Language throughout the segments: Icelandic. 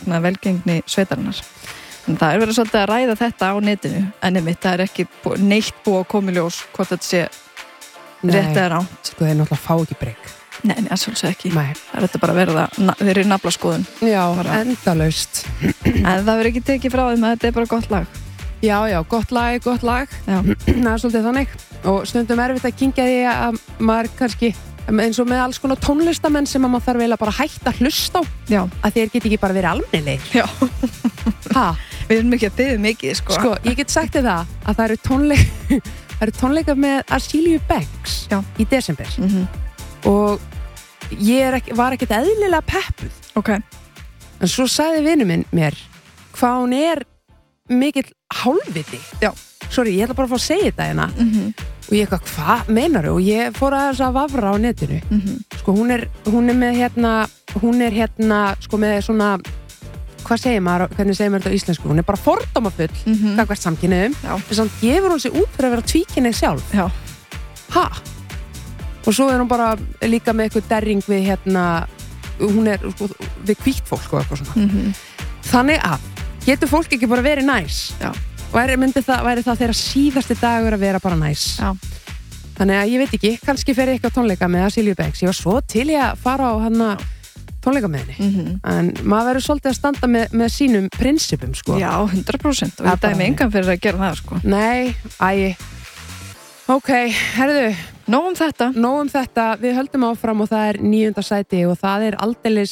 vegna velgengni sveitarinnar. En það verið svolítið að ræða þetta á netinu, en einmitt, það ekki neitt búið að koma í ljós hvort þetta sé rétt eða ránt. Sko, þeir náttúrulega fá ekki breyk. Nei, svolítið ekki. Nei. Það þetta bara verið í naflaskoðun. Já, endalaust. En það verið ekki tekið frá þeim að þetta bara gott lag. Já, gott lag. Já. Það svolítið þannig. Og stundum erfitt að kynkja því að maður kannski, eins og með alls konar tónlistamenn sem maður þarf eiginlega bara að hætta að hlusta á. Já. Að þeir geti ekki bara verið almennilegir. Já. Ha? Við erum ekki að biðja mikið, sko. Sko, ég get sagt þér það að það eru tónleikar með Azealia Banks í desember. Og ég var ekkert eðlilega peppuð. Ok. En svo sagði vinur minn mér hvað hún mikill hálfviti. Já. Sorry, ég ætla bara að fá að segja þetta hérna. Og ég eitthvað, hvað meinar þú? Og ég fór að þess að vafra á netinu. Sko, hún er með sko með svona, hvað segir maður, hvernig segir maður þetta á íslensku? Hún er bara fordómafull, gagnvart samkynhneigðum. En samt gefur hún sig út fyrir að vera tvíkynhneigð sjálf. Já. Ha? Og svo hún bara líka með eitthvað derring við hún sko, við hvítt fólk og eitthvað svona. Þannig að getur fólk ekki bara verið næs? Já. Væri það þeirra síðasti dagur að vera bara næs? Já. Þannig að ég veit ekki, kannski fer ég eitthvað tónleika með Azealia Banks. Ég var svo til ég að fara á tónleika með henni. En maður verður svolítið að standa með sínum prinsipum, sko. Já, 100%. Og þetta með engan fyrir að gera það, sko. Nei, Ok, herðu, nóg um þetta, við höldum áfram og það 9. sæti og það aldeilis,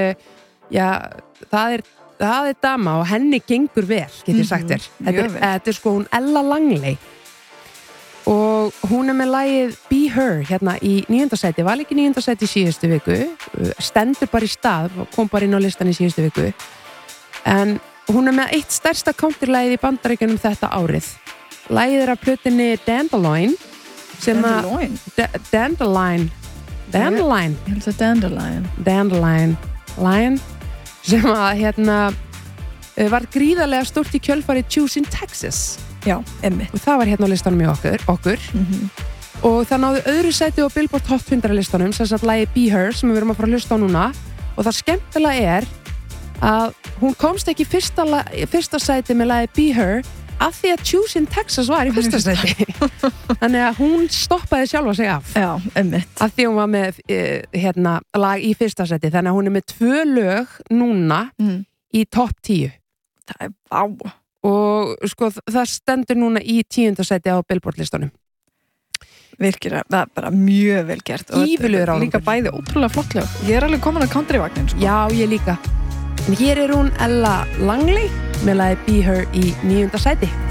það er dama og henni gengur vel, get ég sagt þér. Þetta sko hún Ella Langley og hún með lagið Be Her hérna í 9. sæti, var ekki 9. sæti í síðustu viku, stendur bara í stað, kom bara inn á listan í síðustu viku, en hún með eitt stærsta countrylagið í Bandaríkjunum þetta árið. Lagið af plötunni Dandelion sem Dandelion sem var gríðarlega stórt í kjölfari Choosing Texas. Já, einmitt. Og það var hérna á listanum í okkur. Og það náðu öðru sæti á Billboard Hot 100 listanum sem sagt lagið Be Her sem við erum að fara að hlusta á núna og það skemmtilega að hún komst ekki fyrsta sæti með lagið Be Her af því að Choosing Texas var í fyrsta sæti. Þannig að hún stoppaði sjálfa sig af. Já, einmitt. Af því hún var með lag í fyrsta sæti. Þannig að hún með 2 lög núna í topp 10. Það vá. Og sko það stendur núna í 10. sæti á Billboard listanum. Virkilega, það bara mjög vel gert. Ífyluður árangur. Líka bæði ótrúlega flott lög. Ég alveg komin á countryvagnin, sko. Já, ég líka. En hér hún Ella Langley með lagið Be Her í 9. sæti.